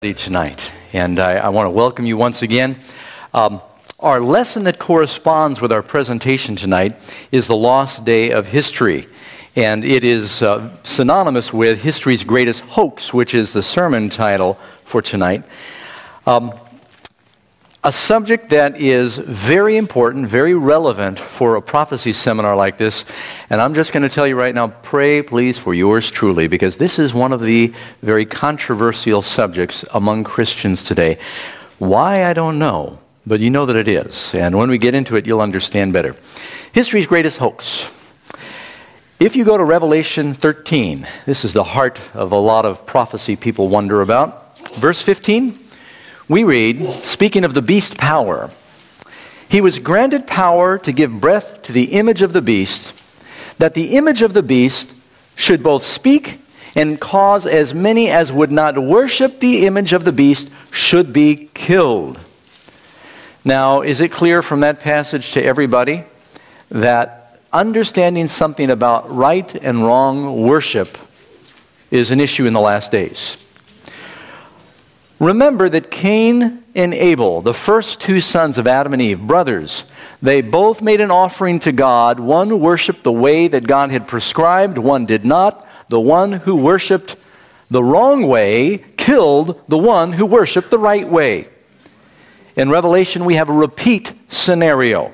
Tonight, and I want to welcome you once again. Our lesson that corresponds with our presentation tonight is the lost day of history, and it is synonymous with history's greatest hoax, which is the sermon title for tonight. A subject that is very important, very relevant for a prophecy seminar like this. And I'm just going to tell you right now, pray please for yours truly, because this is one of the very controversial subjects among Christians today. Why, I don't know, but you know that it is. And when we get into it, you'll understand better. History's greatest hoax. If you go to Revelation 13, this is the heart of a lot of prophecy people wonder about. Verse 15. We read, speaking of the beast power, he was granted power to give breath to the image of the beast, that the image of the beast should both speak and cause as many as would not worship the image of the beast should be killed. Now, is it clear from that passage to everybody that understanding something about right and wrong worship is an issue in the last days? Remember that Cain and Abel, the first two sons of Adam and Eve, brothers, they both made an offering to God. One worshiped the way that God had prescribed, one did not. The one who worshiped the wrong way killed the one who worshiped the right way. In Revelation, we have a repeat scenario.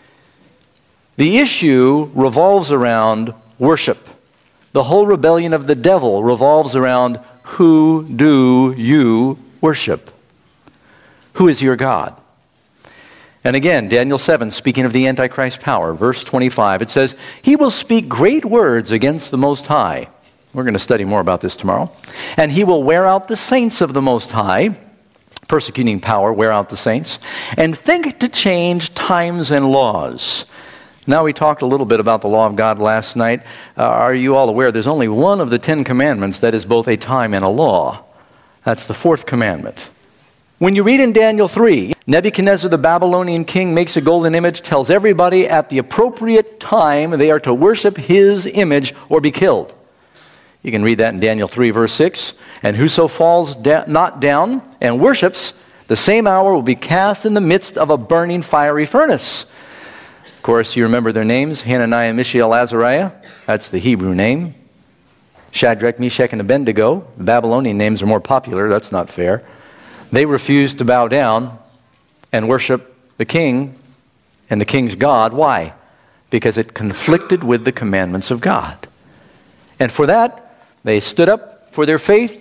The issue revolves around worship. The whole rebellion of the devil revolves around who do you worship? Who is your God? And again, Daniel 7, speaking of the Antichrist power, verse 25, it says, he will speak great words against the Most High. We're going to study more about this tomorrow. And he will wear out the saints of the Most High, persecuting power, wear out the saints, and think to change times and laws. Now, we talked a little bit about the law of God last night. Are you all aware there's only one of the 10 commandments that is both a time and a law? That's the fourth commandment. When you read in Daniel 3, Nebuchadnezzar, the Babylonian king, makes a golden image, tells everybody at the appropriate time they are to worship his image or be killed. You can read that in Daniel 3, verse 6. And whoso falls not down and worships, the same hour will be cast in the midst of a burning fiery furnace. Of course, you remember their names, Hananiah, Mishael, Azariah. That's the Hebrew name. Shadrach, Meshach, and Abednego. The Babylonian names are more popular. That's not fair. They refused to bow down and worship the king and the king's God. Why? Because it conflicted with the commandments of God. And for that, they stood up for their faith.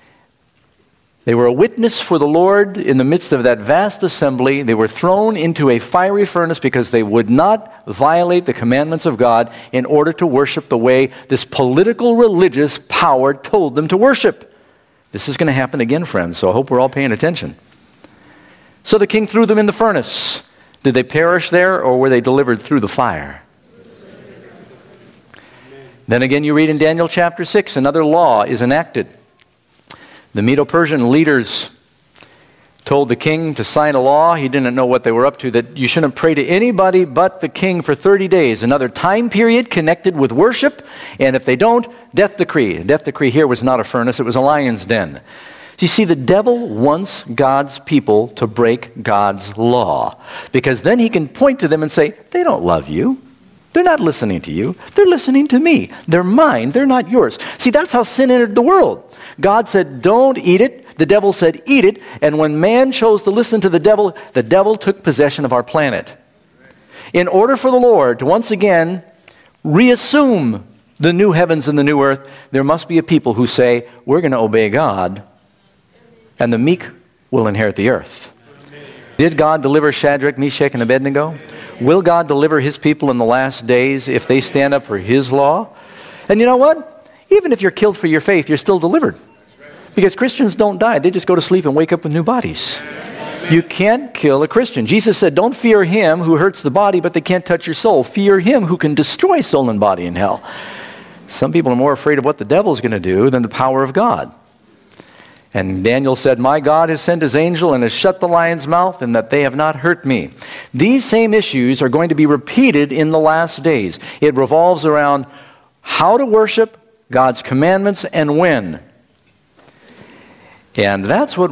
They were a witness for the Lord in the midst of that vast assembly. They were thrown into a fiery furnace because they would not violate the commandments of God in order to worship the way this political religious power told them to worship. This is going to happen again, friends, so I hope we're all paying attention. So the king threw them in the furnace. Did they perish there, or were they delivered through the fire? Then again, you read in Daniel chapter 6, another law is enacted. The Medo-Persian leaders told the king to sign a law. He didn't know what they were up to, that you shouldn't pray to anybody but the king for 30 days. Another time period connected with worship. And if they don't, death decree. The death decree here was not a furnace, it was a lion's den. You see, the devil wants God's people to break God's law, because then he can point to them and say, they don't love you. They're not listening to you. They're listening to me. They're mine. They're not yours. See, that's how sin entered the world. God said, don't eat it. The devil said, eat it. And when man chose to listen to the devil took possession of our planet. In order for the Lord to once again reassume the new heavens and the new earth, there must be a people who say, we're going to obey God, and the meek will inherit the earth. Did God deliver Shadrach, Meshach, and Abednego? Will God deliver his people in the last days if they stand up for his law? And you know what? Even if you're killed for your faith, you're still delivered. Because Christians don't die. They just go to sleep and wake up with new bodies. You can't kill a Christian. Jesus said, don't fear him who hurts the body, but they can't touch your soul. Fear him who can destroy soul and body in hell. Some people are more afraid of what the devil's going to do than the power of God. And Daniel said, my God has sent his angel and has shut the lion's mouth, and that they have not hurt me. These same issues are going to be repeated in the last days. It revolves around how to worship, God's commandments, and when. And that's what